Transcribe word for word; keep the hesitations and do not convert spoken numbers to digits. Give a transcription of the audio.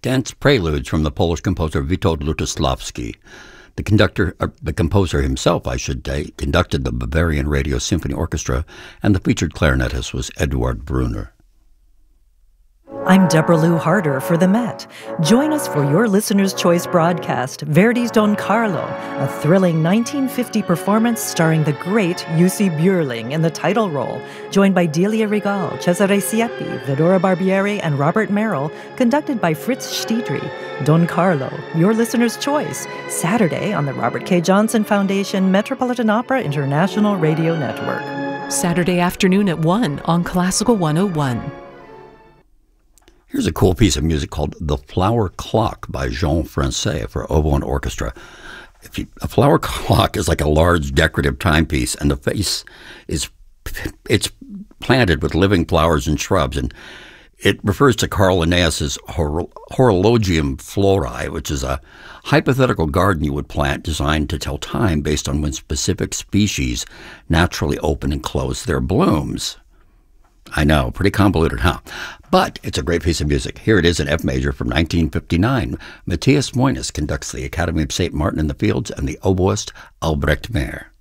Dance Preludes from the Polish composer Witold Lutosławski. The conductor, uh, the composer himself, I should say, conducted the Bavarian Radio Symphony Orchestra, and the featured clarinetist was Eduard Brunner. I'm Deborah Lou Harder for the Met. Join us for your Listener's Choice broadcast, Verdi's Don Carlo, a thrilling nineteen fifty performance starring the great Jussi Björling in the title role, joined by Delia Regal, Cesare Siepi, Vidora Barbieri, and Robert Merrill, conducted by Fritz Stiedry. Don Carlo, your Listener's Choice, Saturday on the Robert K. Johnson Foundation Metropolitan Opera International Radio Network. Saturday afternoon at one on Classical one oh one. Here's a cool piece of music called The Flower Clock by Jean Francais for oboe and orchestra. If you, a flower clock is like a large decorative timepiece, and the face is it's planted with living flowers and shrubs, and it refers to Carl Linnaeus's Hor- Horologium Florae, which is a hypothetical garden you would plant designed to tell time based on when specific species naturally open and close their blooms. I know, pretty convoluted, huh? But it's a great piece of music. Here it is in F major from nineteen fifty-nine. Matthias Moynes conducts the Academy of Saint Martin in the Fields and the oboist Albrecht Meyer.